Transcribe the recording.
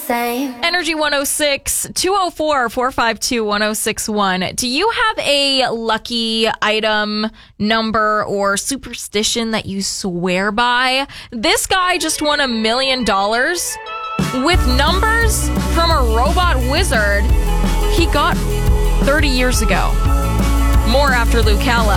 same. Energy 106 204 452 1061. Do you have a lucky item, number, or superstition that you swear by? This guy just won $1 million with numbers from a robot wizard he got 30 years ago. More after Lucella.